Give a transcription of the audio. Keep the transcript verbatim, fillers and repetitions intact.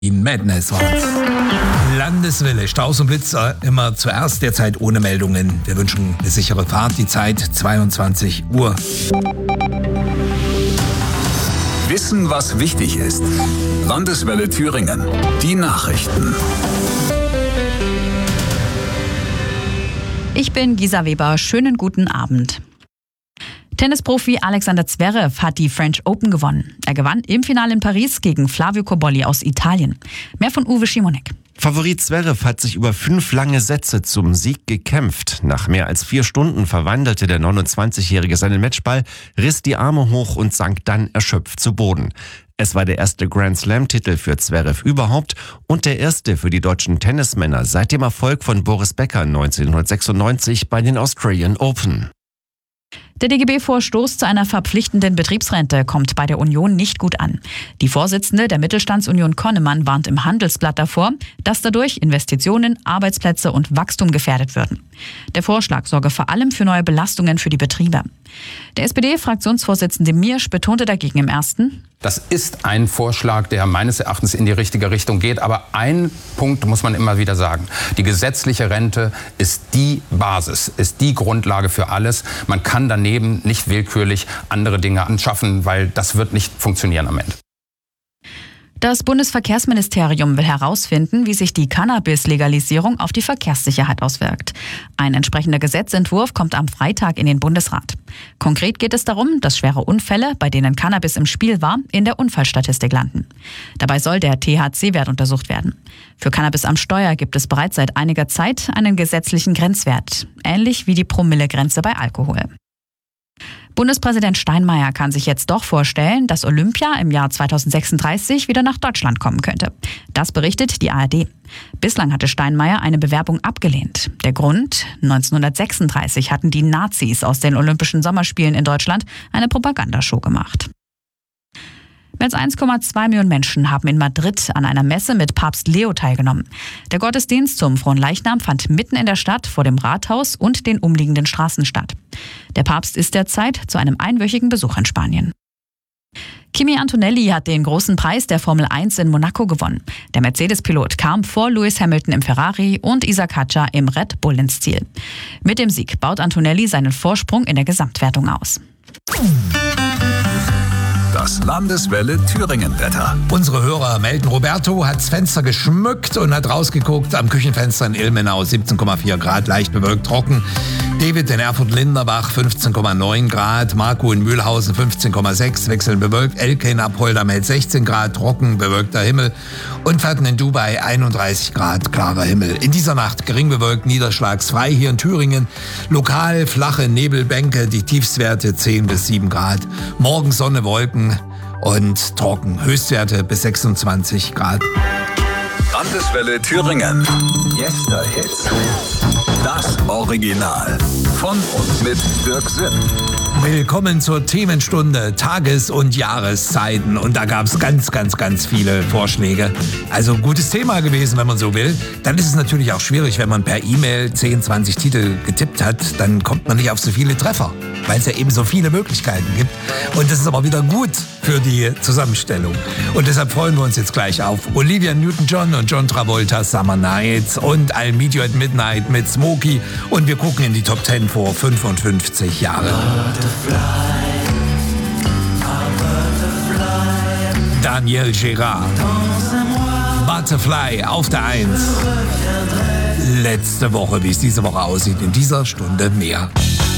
In Madness war's. Landeswelle, Strauß und Blitzer immer zuerst, derzeit ohne Meldungen. Wir wünschen eine sichere Fahrt, die Zeit zweiundzwanzig Uhr. Wissen, was wichtig ist. Landeswelle Thüringen. Die Nachrichten. Ich bin Gisa Weber. Schönen guten Abend. Tennisprofi Alexander Zverev hat die French Open gewonnen. Er gewann im Finale in Paris gegen Flavio Cobolli aus Italien. Mehr von Uwe Schimonek. Favorit Zverev hat sich über fünf lange Sätze zum Sieg gekämpft. Nach mehr als vier Stunden verwandelte der neunundzwanzigjährige seinen Matchball, riss die Arme hoch und sank dann erschöpft zu Boden. Es war der erste Grand-Slam-Titel für Zverev überhaupt und der erste für die deutschen Tennismänner seit dem Erfolg von Boris Becker neunzehnhundertsechsundneunzig bei den Australian Open. Der D G B-Vorstoß zu einer verpflichtenden Betriebsrente kommt bei der Union nicht gut an. Die Vorsitzende der Mittelstandsunion Konnemann warnt im Handelsblatt davor, dass dadurch Investitionen, Arbeitsplätze und Wachstum gefährdet würden. Der Vorschlag sorge vor allem für neue Belastungen für die Betriebe. Der S P D-Fraktionsvorsitzende Miersch betonte dagegen im ersten: Das ist ein Vorschlag, der meines Erachtens in die richtige Richtung geht. Aber ein Punkt muss man immer wieder sagen. Die gesetzliche Rente ist die Basis, ist die Grundlage für alles. Man kann daneben nicht willkürlich andere Dinge anschaffen, weil das wird nicht funktionieren am Ende. Das Bundesverkehrsministerium will herausfinden, wie sich die Cannabis-Legalisierung auf die Verkehrssicherheit auswirkt. Ein entsprechender Gesetzentwurf kommt am Freitag in den Bundesrat. Konkret geht es darum, dass schwere Unfälle, bei denen Cannabis im Spiel war, in der Unfallstatistik landen. Dabei soll der T H C-Wert untersucht werden. Für Cannabis am Steuer gibt es bereits seit einiger Zeit einen gesetzlichen Grenzwert, ähnlich wie die Promillegrenze bei Alkohol. Bundespräsident Steinmeier kann sich jetzt doch vorstellen, dass Olympia im Jahr zweitausendsechsunddreißig wieder nach Deutschland kommen könnte. Das berichtet die A R D. Bislang hatte Steinmeier eine Bewerbung abgelehnt. Der Grund? neunzehnhundertsechsunddreißig hatten die Nazis aus den Olympischen Sommerspielen in Deutschland eine Propagandashow gemacht. Mehr als eins Komma zwei Millionen Menschen haben in Madrid an einer Messe mit Papst Leo teilgenommen. Der Gottesdienst zum Fronleichnam fand mitten in der Stadt vor dem Rathaus und den umliegenden Straßen statt. Der Papst ist derzeit zu einem einwöchigen Besuch in Spanien. Kimi Antonelli hat den großen Preis der Formel eins in Monaco gewonnen. Der Mercedes-Pilot kam vor Lewis Hamilton im Ferrari und Isaac Hadjar im Red Bull ins Ziel. Mit dem Sieg baut Antonelli seinen Vorsprung in der Gesamtwertung aus. Das Landeswelle Thüringen-Wetter. Unsere Hörer melden, Roberto hat das Fenster geschmückt und hat rausgeguckt am Küchenfenster in Ilmenau, siebzehn Komma vier Grad, leicht bewölkt, trocken. David in Erfurt-Linderbach, fünfzehn Komma neun Grad. Marco in Mühlhausen, fünfzehn Komma sechs, wechselnd bewölkt. Elke in Apolda meldet sechzehn Grad, trocken, bewölkter Himmel. Und Fatten in Dubai, einunddreißig Grad, klarer Himmel. In dieser Nacht gering bewölkt, niederschlagsfrei hier in Thüringen. Lokal flache Nebelbänke, die Tiefstwerte zehn bis sieben Grad. Morgen Sonne, Wolken und trocken. Höchstwerte bis sechsundzwanzig Grad. Landeswelle Thüringen. Yesterhits. Das Original. Von und mit Dirk Sipp. Willkommen zur Themenstunde Tages- und Jahreszeiten. Und da gab es ganz, ganz, ganz viele Vorschläge. Also gutes Thema gewesen, wenn man so will. Dann ist es natürlich auch schwierig, wenn man per E-Mail zehn, zwanzig Titel getippt hat. Dann kommt man nicht auf so viele Treffer, weil es ja eben so viele Möglichkeiten gibt. Und das ist aber wieder gut für die Zusammenstellung. Und deshalb freuen wir uns jetzt gleich auf Olivia Newton-John und John Travolta, Summer Nights und I'll Meet You at Midnight mit Smokey. Und wir gucken in die Top zehn vor fünfundfünfzig Jahren. Daniel Gérard. Butterfly auf der eins. Letzte Woche, wie es diese Woche aussieht, in dieser Stunde mehr.